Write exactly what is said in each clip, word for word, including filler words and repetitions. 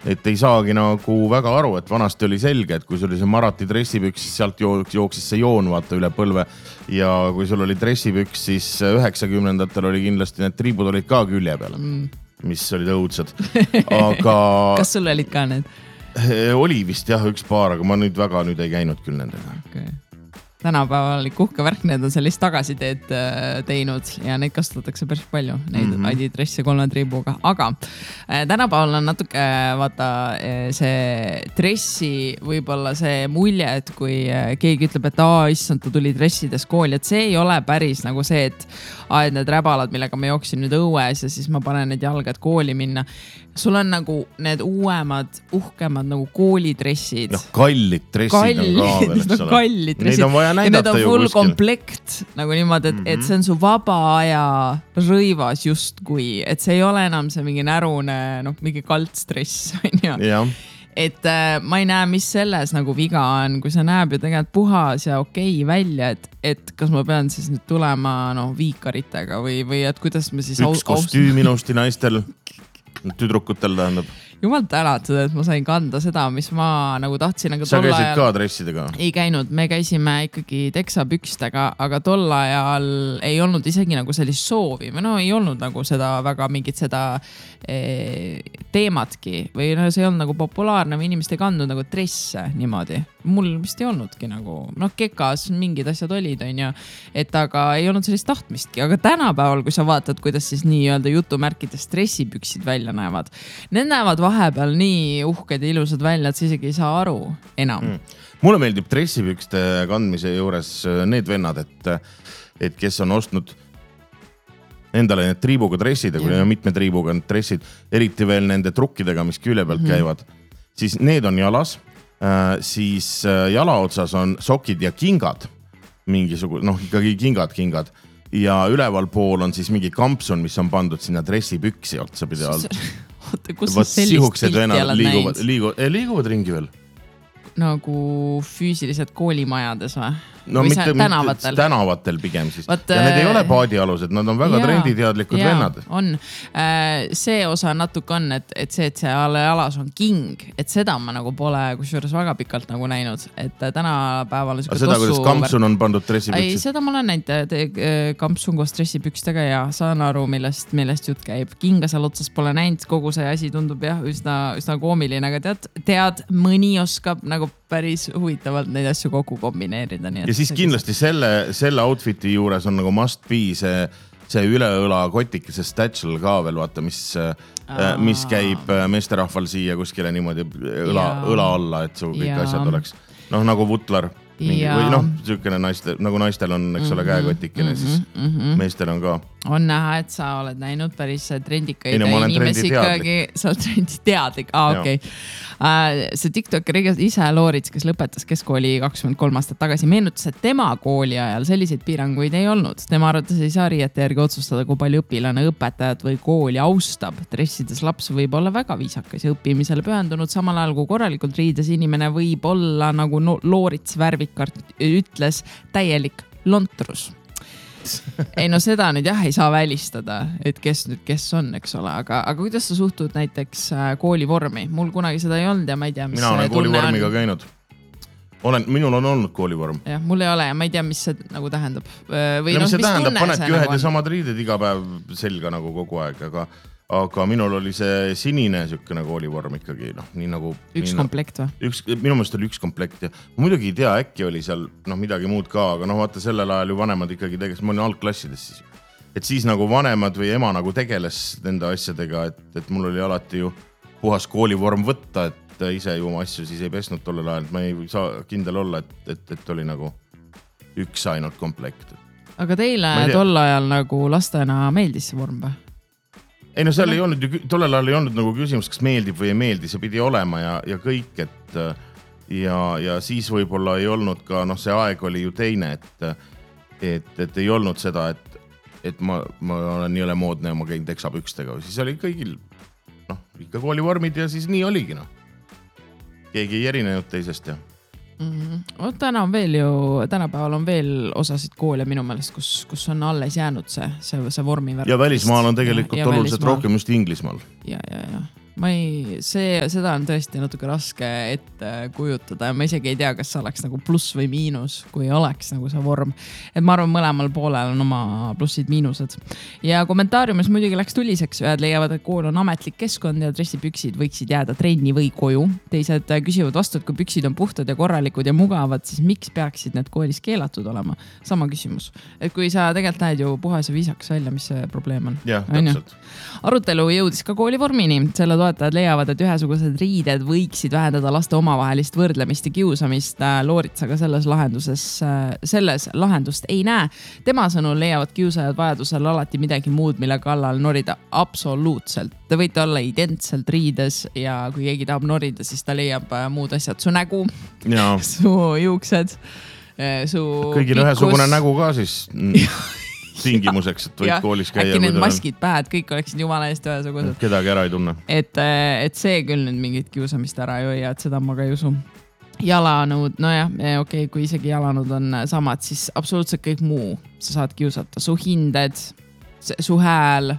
et ei saagi nagu väga aru, et vanasti oli selge, et kui sul oli see Marati dressipüks, siis sealt jooksis see joon vaata üle põlve ja kui sul oli dressipüks, siis üheksakümnendatel oli kindlasti need triibud olid ka külje peale, mm. mis olid õudsed. Aga... kas sul olid ka need? Oli vist jah üks paar, aga ma nüüd väga nüüd ei käinud küll nendega. Okay. Tänapäeval oli kuhkavärk, need on sellist tagasiteed teinud ja neid kasutatakse päris palju, neid mm -hmm. adidressi kolme triibuga, aga tänapäeval on natuke vaata see dressi võib-olla see mulje, et kui keegi ütleb, et aa, issand, ta tuli dressides kooli, et see ei ole päris nagu see, et aa, et need räbalad, millega ma jooksin nüüd õues ja siis ma panen need jalgad kooli minna. Sul on nagu need uuemad, uhkemad nagu koolidressid. No, kallid dressid kallid, on ka veel, eks ole. Kallid dressid. Neid on vaja näidata ju kuskil. Ja need on full komplekt, nagu niimoodi, et, mm -hmm. et see on su vaba aja rõivas just kui, et see ei ole enam see mingi närune, noh, mingi kaldstress. Ja. Et äh, ma ei näe, mis selles nagu viga on, kui see näeb ju tegelikult puhas ja okei välja, et, et kas ma pean siis nüüd tulema no, viikaritega või, või et kuidas me siis... Üks kostüüm inusti naistel. Tüdrukutel tähendab. Jumal tänatud, et ma sain kanda seda, mis ma nagu tahtsin. Aga sa käisid ajal... ka dressidega? Ei käinud, me käisime ikkagi teksapükstega, aga tol ajal ei olnud isegi nagu sellist soovi. No ei olnud nagu seda väga mingit seda e, teematki või no, see ei olnud nagu populaarne või inimesed ei kandnud nagu dresse niimoodi. Mul vist ei olnudki nagu, noh kekas mingid asjad olid, on ju, et aga ei olnud sellist tahtmistki. Aga tänapäeval, kui sa vaatad, kuidas siis nii-öelda jutumärkides dressipüksid välja näevad, need näevad vahepeal nii uhked ja ilusad välja, et sa isegi ei saa aru enam. Mm. Mulle meeldib dressipükste kandmise juures need vennad, et, et kes on ostnud endale need triibuga dressid, kui on mitme triibuga need dressid, eriti veel nende trukkidega, mis külje pealt mm-hmm. käivad, siis need on jalas, äh, siis jala otsas on sokid ja kingad, mingisugune, noh ikkagi kingad, kingad. Ja üleval pool on siis mingi kampsun, mis on pandud sinna dressipüksi otsa pidi alt. Oota, kus sa sellist pilti oled liiguvad, liiguvad, liiguvad ringi veel? Nagu füüsiliselt koolimajades või? No või mitte, tänavatel? Tänavatel pigem siis. Vaat, ja need ei ole paadialused, nad on väga jaa, trenditeadlikud jaa, vennad. On. See osa natuke on, et, et see, et see alas on king, et seda ma nagu pole kusjuures väga pikalt nagu näinud, et tänapäeval on seda, kuidas kampsun on pandud dressipüksi? Ei, seda ma olen näinud, kampsun koos dressipükstega ja saan aru, millest, millest jutt käib. Kinga seal otsas pole näinud, kogu see asi tundub jah, üsna, üsna koomiline, aga tead, tead, mõni oskab nagu päris huvitavalt neid asju kokku kombineerida. Nii, ja siis kindlasti selle, selle outfiti juures on nagu must be see, see üleõla kotik, see statchel ka veel, vaata, mis, mis käib meesterahval siia kuskile niimoodi õla, õla alla, et su kõik ja. Asjad oleks. Noh, nagu vutlar. Mingi, või noh, sükene naiste, nagu naistel on, eks ole, käekotikene, mm -hmm, siis mm -hmm. meestel on ka. On näha, et sa oled näinud päris trendikaid inimesi ikkagi. Sa oled trenditeadlik. Ah, okei. Okay. Uh, see TikToker ise Loorits, kes lõpetas keskkooli kakskümmend kolm aastat tagasi, meenutas, et tema kooli ajal selliseid piiranguid ei olnud. Tema arvates ei saa riiete järgi otsustada, kui palju õpilane õpetajat või kooli austab. Dressides laps võib olla väga viisakas ja õppimisele pühendunud, samal ajal kui korralikult riides inimene võib olla, nagu Loorits värvikart ütles, täielik lontrus. Ei no seda nüüd jah ei saa välistada, et kes nüüd kes on, eks ole, aga, aga kuidas sa suhtud näiteks koolivormi? Mul kunagi seda ei olnud ja ma ei tea, mis mina olen koolivormiga on. Käinud. Olen, minul on olnud koolivorm. Jah, mul ei ole ja ma ei tea, mis see nagu tähendab. Või ja, no, mis see mis tähendab, panedki ühed nagu ja samad riided iga päev selga nagu kogu aeg, aga aga minul oli see sinine sükene koolivorm ikkagi, noh, nii nagu... Üks nii, komplekt või? Üks, minu meelest oli üks komplekt ja ma muidugi ei tea, äkki oli seal noh, midagi muud ka, aga noh, vaata sellel ajal ju vanemad ikkagi teges, ma olin algklassides siis. Et siis nagu vanemad või ema nagu tegeles nende asjadega, et, et mul oli alati ju puhas koolivorm võtta, et ise ju oma asju siis ei pesnud tollel ajal, et ma ei saa kindel olla, et, et, et oli nagu üks ainult komplekt. Aga teile tol ajal nagu lastena meeldis see vorm või? Ei no seal ei olnud ju, tollel ajal ei olnud nagu küsimus, kas meeldib või ei meeldi, see pidi olema ja, ja kõik, et ja, ja siis võib-olla ei olnud ka, noh see aeg oli ju teine, et, et, et ei olnud seda, et, et ma, ma olen nii ole moodne ja ma käin teksapükstega, siis oli kõigil, noh, ikka koolivormid ja siis nii oligi, noh. Keegi ei erinenud teisest ja. Mm-hmm. Täna on veel ju, tänapäeval on veel osasid koole minu meelest, kus, kus on alles jäänud see, see, see vormi värk. Ja välismaal on tegelikult ja, ja oluliselt rohkem just Inglismaal. Ja, ja, ja. ma ei, see, seda on tõesti natuke raske ette kujutada ja ma isegi ei tea, kas see oleks nagu pluss või miinus, kui oleks nagu see vorm. Et ma arvan, mõlemal poolel on oma plussid miinused. Ja kommentaariumis muidugi läks tuliseks, ühed leiavad, et kool on ametlik keskkond ja dressipüksid võiksid jääda trenni või koju. Teised küsivad vastu, et kui püksid on puhtad ja korralikud ja mugavad, siis miks peaksid need koolis keelatud olema? Sama küsimus. Et kui sa tegelikult näed ju puhas ja viisakas välja, mis see probleem on. Jah, täpselt. Arutelu jõudis ka koolivormini. Selle toetajad leiavad, et ühesugused riided võiksid vähendada laste omavahelist võrdlemist ja kiusamist. Loorits aga selles lahenduses, selles lahendust ei näe. Tema sõnul leiavad kiusajad vajadusel alati midagi muud, mille kallal norida absoluutselt. Te võite olla identselt riides ja kui keegi tahab norida, siis ta leiab muud asjad. Su nägu, ja. Su juuksed, su kõigil ühesugune nägu ka siis tingimuseks, et võid ja, koolis käia. Äkki need maskid pähed, kõik oleksid jumala eest ühesugused. Kedagi ära ei tunne. Et, et see küll nüüd mingit kiusamist ära ei hoia, et seda ma ka ei usu. Jalanõud, no jah, okei, okay, kui isegi jalanõud on samad, siis absoluutselt kõik muu sa saad kiusata. Su hinded, su hääl,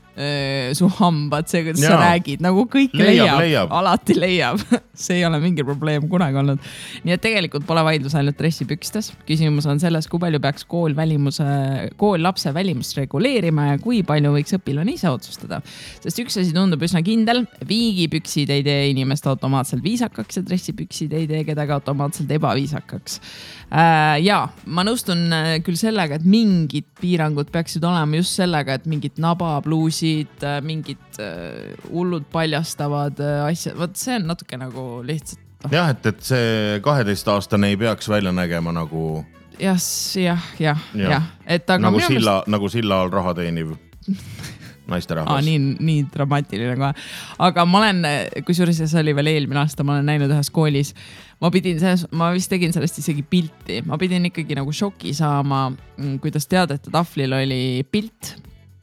su hambad, see, kuidas ja. Sa räägid, nagu kõik leiab, leiab, leiab. Alati leiab. See ei ole mingi probleem kunagi olnud. Nii et tegelikult pole vaidlus ainult dressipükstes. Küsimus on selles, kui palju peaks kool, välimuse, kool lapse välimust reguleerima ja kui palju võiks õpilane ise otsustada. Sest üks asi tundub üsna kindel. Viigipüksid ei tee inimest automaatselt viisakaks ja dressipüksid ei tee kedagi automaatselt ebaviisakaks. Ja ma nõustun küll sellega, et mingid piirangud peaksid olema just sellega, et mingid nabapluusid, mingid hullud paljastavad asjad. Võt see on natuke nagu lihtsalt. Jah, et, et see kaheteistaastane ei peaks välja nägema nagu. Jah, jah, jah, jah. Et aga nagu, silla, mõist... nagu silla all raha teeniv naisterahvas. Aa, nii, nii dramaatiline kohe. Aga ma olen, kusjuures see oli veel eelmine aasta, ma olen näinud ühes koolis. Ma pidin selles, ma vist tegin sellest isegi pilti. Ma pidin ikkagi nagu šoki saama, kuidas teadete tahvlil oli pilt.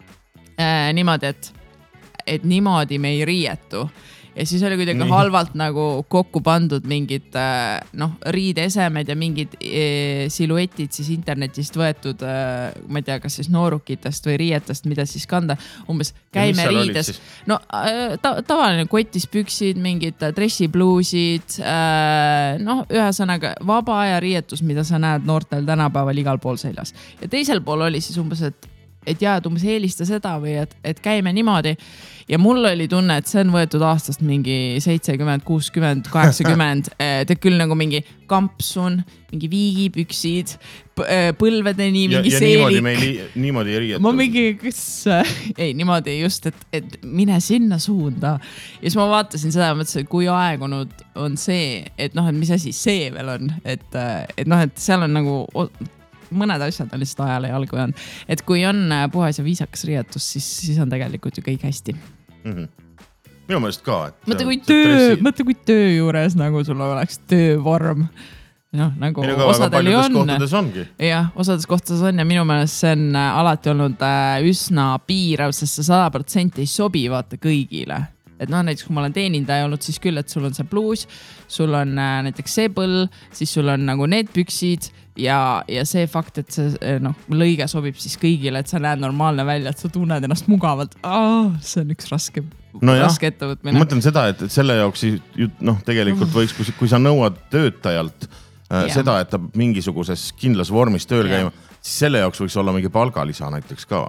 Äh, niimoodi, et, et niimoodi me ei riietu. Ja siis oli kuidagi halvalt nagu kokku pandud mingid noh, riideesemed ja mingid e, siluetid siis internetist võetud, ma ei tea, kas siis noorukitest või riietest, mida siis kanda. Umbes käime riides. No ta, tavaline kotis püksid, mingid dressipluusid, noh, ühesõnaga vaba aja riietus, mida sa näed noortel tänapäeval igal pool seljas. Ja teisel pool oli siis umbes, et et jaa, et umbes eelista seda või et, et käime niimoodi. Ja mul oli tunne, et see on võetud aastast mingi seitsekümmend, kuuskümmend, kaheksakümmend. Te küll nagu mingi kampsun, mingi viigipüksid, põlvedeni, mingi ja, ja seelik. Ja niimoodi, me niimoodi ei riietu. Ma mingi, kas, ei, niimoodi just, et, et mine sinna suunda. Ja siis ma vaatasin seda ja mõtlesin, kui aegunud on see, et noh, et mis asi see veel on. Et, et noh, et seal on nagu... mõned asjad on lihtsalt ajale jalgu jäänud. Et kui on puhas ja viisakas riietus, siis, siis on tegelikult ju kõik hästi. Mm-hmm. Minu mõelest ka. Et mõtle, kui töö, stressi... mõtle, kui töö juures nagu sul oleks töövorm. Noh, nagu Minuga osadel ju on. Kohtades ongi. Jah, osades kohtades on ja minu mõelest see on alati olnud üsna piirav, sest see sada protsenti ei sobi vaata kõigile. Et noh, näiteks kui ma olen teenindaja olnud, siis küll, et sul on see pluus, sul on näiteks see põll, siis sul on nagu need püksid ja, ja see fakt, et see noh, lõige sobib siis kõigile, et sa näed normaalne välja, et sa tunned ennast mugavalt. Ah, see on üks raske, no raske ettevõtmine. Ma mõtlen seda, et, et selle jaoks noh, tegelikult võiks, kui, kui sa nõuad töötajalt äh, seda, et ta mingisuguses kindlas vormis tööl ja. Käima, siis selle jaoks võiks olla mingi palgalisa näiteks ka.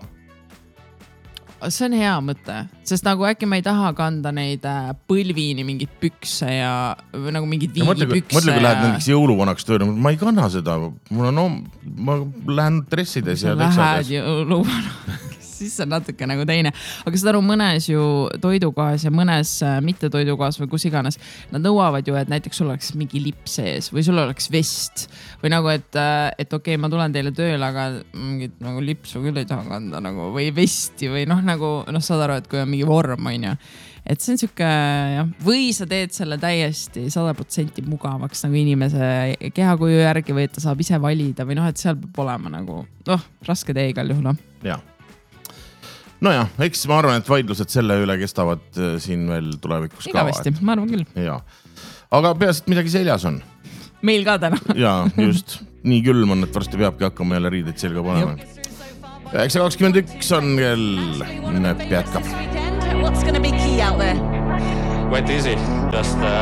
See on hea mõte, sest nagu äkki ma ei taha kanda neid põlviini mingid pükse ja nagu mingid viigipükse. Mõtle, kui lähed näiteks jõuluvanaks tööle, ma ei kanna seda, mul on, no, ma lähen dressides ja teksades. Lähed jõuluvanaks, siis on natuke nagu teine. Aga seda aru mõnes ju toidukohas ja mõnes mitte toidukohas või kus iganes, nad nõuavad ju, et näiteks sul oleks mingi lipp sees või sul oleks vest või nagu, et, et okei, okay, ma tulen teile tööle, aga mingit nagu lipsu küll ei taha kanda nagu, või vesti või noh, nagu noh, saad aru, et kui on mingi vorm, on ju. Et see on siuke, jah, või sa teed selle täiesti sada protsenti mugavaks nagu inimese kehakuju järgi või et ta saab ise valida või noh, et seal peab olema nagu, noh, raske tee igal juhul. No. Jah. Nojah, eks ma arvan, et vaidlused selle üle kestavad siin veel tulevikus ka. Igavesti, ma arvan küll. Ja. Aga peas, et midagi seljas on. Meil ka täna. Jaa, just. Nii külm on, et varsti peabki hakkama jälle riided selga panema. üheksa kakskümmend üks on kell, näpp jätkab. What's gonna be key out there? went easy, just uh,